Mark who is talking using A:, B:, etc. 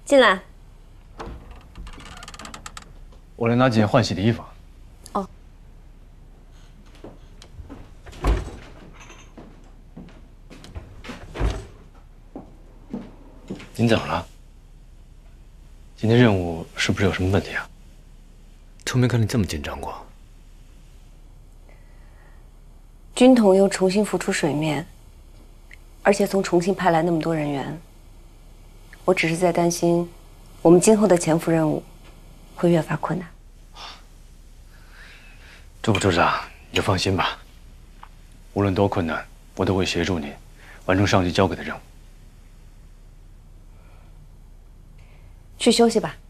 A: 进来。
B: 我来拿几件换洗的衣服。
A: 哦。
B: 您怎么了？今天任务是不是有什么问题啊？从没看你这么紧张过。
A: 军统又重新浮出水面，而且从重庆派来那么多人员，我只是在担心，我们今后的潜伏任务会越发困难。
B: 这部处长，你就放心吧。无论多困难，我都会协助你完成上级交给的任务。
A: 去休息吧。